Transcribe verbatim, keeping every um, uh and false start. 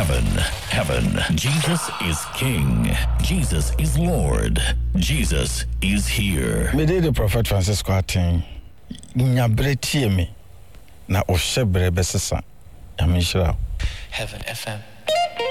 Heaven, heaven. Jesus is King. Jesus is Lord. Jesus is here. Me did the Prophet Francisco Atin. Nyabre tie me. Na ohye bre besesa. Amishra. Heaven F M.